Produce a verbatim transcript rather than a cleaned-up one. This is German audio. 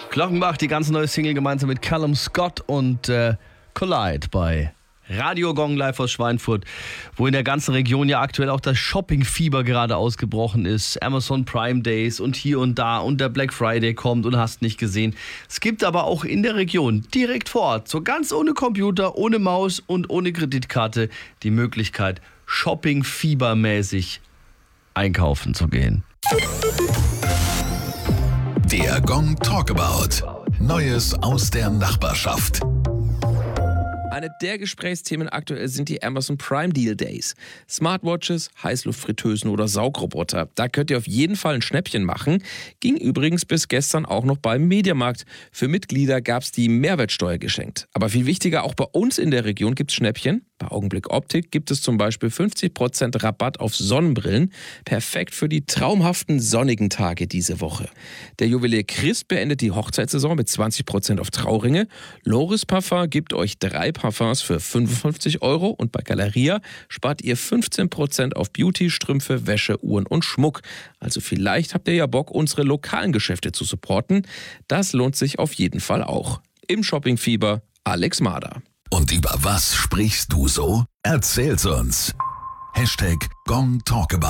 Glockenbach, die ganz neue Single gemeinsam mit Callum Scott und äh, Collide bei Radio Gong live aus Schweinfurt, wo in der ganzen Region ja aktuell auch das Shopping-Fieber gerade ausgebrochen ist. Amazon Prime Days und hier und da und der Black Friday kommt und hast nicht gesehen. Es gibt aber auch in der Region direkt vor Ort, so ganz ohne Computer, ohne Maus und ohne Kreditkarte, die Möglichkeit, Shopping-Fiebermäßig einkaufen zu gehen. Der Gong Talkabout. Neues aus der Nachbarschaft. Eine der Gesprächsthemen aktuell sind die Amazon Prime Deal Days. Smartwatches, Heißluftfritteusen oder Saugroboter. Da könnt ihr auf jeden Fall ein Schnäppchen machen. Ging übrigens bis gestern auch noch beim Mediamarkt. Für Mitglieder gab es die Mehrwertsteuer geschenkt. Aber viel wichtiger, auch bei uns in der Region gibt es Schnäppchen. Bei Augenblick Optik gibt es zum Beispiel fünfzig Prozent Rabatt auf Sonnenbrillen. Perfekt für die traumhaften sonnigen Tage diese Woche. Der Juwelier Chris beendet die Hochzeitssaison mit zwanzig Prozent auf Trauringe. Loris Parfum gibt euch drei Parfums für fünfundfünfzig Euro und bei Galeria spart ihr fünfzehn Prozent auf Beauty, Strümpfe, Wäsche, Uhren und Schmuck. Also vielleicht habt ihr ja Bock, unsere lokalen Geschäfte zu supporten. Das lohnt sich auf jeden Fall auch. Im Shoppingfieber Alex Mader. Und über was sprichst du so? Erzähl's uns. Hashtag Gong Talkabout.